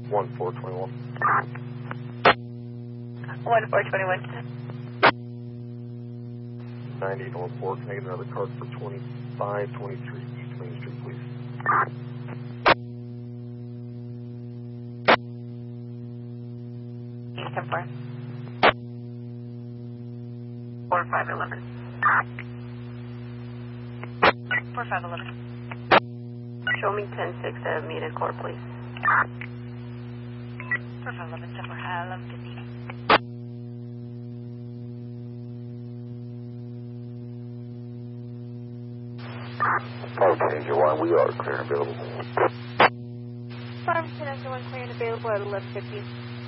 1421. 1421. 98 North 4, can I get another card for 2523 East Main Street, please? East 10-4. 4511. 4511. Show me 10-6 at Meeting Court, please. 4511, 10-4. Hello, good meeting. Okay, Angel 1, we are clear and available. Farmington, Angel 1, clear and available at 11:50.